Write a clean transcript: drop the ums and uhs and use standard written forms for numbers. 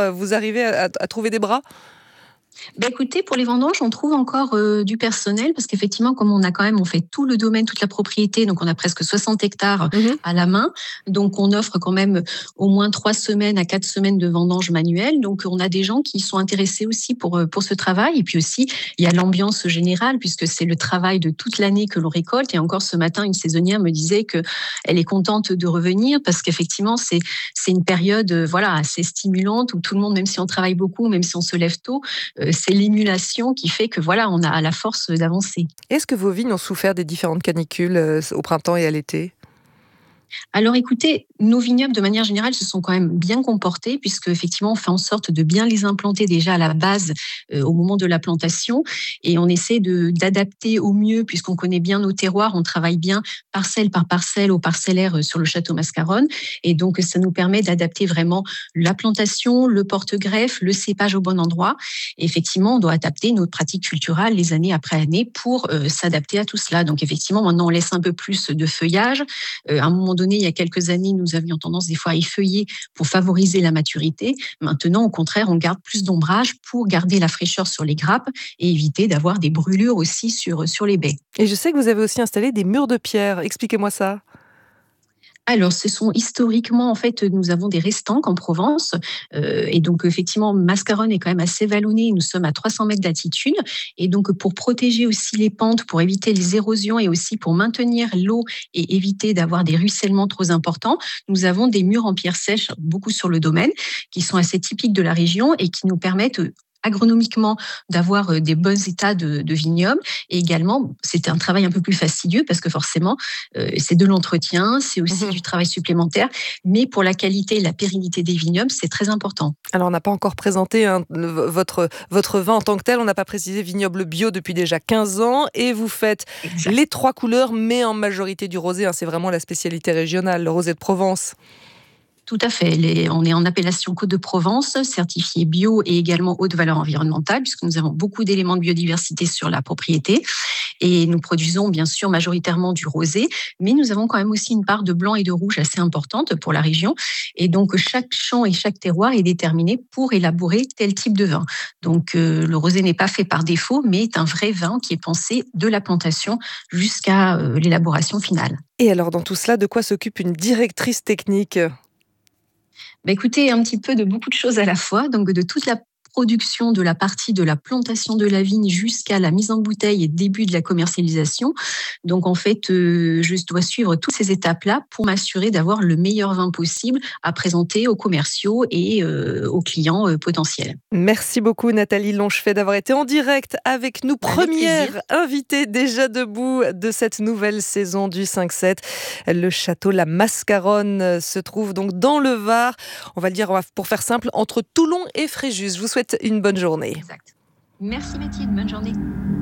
vous arrivez à trouver des bras ? Écoutez, pour les vendanges, on trouve encore du personnel parce qu'effectivement, comme on fait tout le domaine, toute la propriété, donc on a presque 60 hectares Mmh. à la main. Donc on offre quand même au moins 3 semaines à 4 semaines de vendanges manuelles. Donc on a des gens qui sont intéressés aussi pour ce travail. Et puis aussi, il y a l'ambiance générale puisque c'est le travail de toute l'année que l'on récolte. Et encore ce matin, une saisonnière me disait qu'elle est contente de revenir parce qu'effectivement, c'est une période voilà, assez stimulante où tout le monde, même si on travaille beaucoup, même si on se lève tôt, c'est l'émulation qui fait que voilà, on a la force d'avancer. Est-ce que vos vignes ont souffert des différentes canicules, au printemps et à l'été ? Alors écoutez, nos vignobles de manière générale se sont quand même bien comportés puisque effectivement on fait en sorte de bien les implanter déjà à la base au moment de la plantation et on essaie d'adapter au mieux puisqu'on connaît bien nos terroirs, on travaille bien parcelle par parcelle au parcellaire sur le château Mascaronne et donc ça nous permet d'adapter vraiment la plantation, le porte-greffe, le cépage au bon endroit. Et effectivement, on doit adapter notre pratique culturelle les années après année pour s'adapter à tout cela. Donc effectivement, maintenant on laisse un peu plus de feuillage. À un moment donné, il y a quelques années, nous avions tendance des fois à effeuiller pour favoriser la maturité. Maintenant, au contraire, on garde plus d'ombrage pour garder la fraîcheur sur les grappes et éviter d'avoir des brûlures aussi sur les baies. Et je sais que vous avez aussi installé des murs de pierre. Expliquez-moi ça. Alors, ce sont historiquement, en fait, nous avons des restanques en Provence. Et donc, effectivement, Mascaronne est quand même assez vallonné. Nous sommes à 300 mètres d'altitude. Et donc, pour protéger aussi les pentes, pour éviter les érosions et aussi pour maintenir l'eau et éviter d'avoir des ruissellements trop importants, nous avons des murs en pierre sèche, beaucoup sur le domaine, qui sont assez typiques de la région et qui nous permettent agronomiquement d'avoir des bons états de vignobles et également c'est un travail un peu plus fastidieux parce que forcément c'est de l'entretien, c'est aussi Mmh. du travail supplémentaire, mais pour la qualité et la pérennité des vignobles c'est très important. Alors on n'a pas encore présenté, hein, votre vin en tant que tel, on n'a pas précisé vignoble bio depuis déjà 15 ans et vous faites Exact. les 3 couleurs mais en majorité du rosé, hein, c'est vraiment la spécialité régionale, le rosé de Provence. Tout à fait. On est en appellation Côte de Provence, certifié bio et également haute valeur environnementale, puisque nous avons beaucoup d'éléments de biodiversité sur la propriété. Et nous produisons bien sûr majoritairement du rosé, mais nous avons quand même aussi une part de blanc et de rouge assez importante pour la région. Et donc chaque champ et chaque terroir est déterminé pour élaborer tel type de vin. Donc le rosé n'est pas fait par défaut, mais est un vrai vin qui est pensé de la plantation jusqu'à l'élaboration finale. Et alors dans tout cela, de quoi s'occupe une directrice technique ? Écoutez, un petit peu de beaucoup de choses à la fois, donc de toute la production de la partie de la plantation de la vigne jusqu'à la mise en bouteille et début de la commercialisation. Donc en fait, je dois suivre toutes ces étapes-là pour m'assurer d'avoir le meilleur vin possible à présenter aux commerciaux et aux clients potentiels. Merci beaucoup Nathalie Lonchefet d'avoir été en direct avec nous, Avec plaisir. première invitée déjà debout de cette nouvelle saison du 5-7. Le château La Mascaronne se trouve donc dans le Var, on va le dire pour faire simple, entre Toulon et Fréjus. Je vous souhaite une bonne journée. Exact. Merci Mathilde, bonne journée.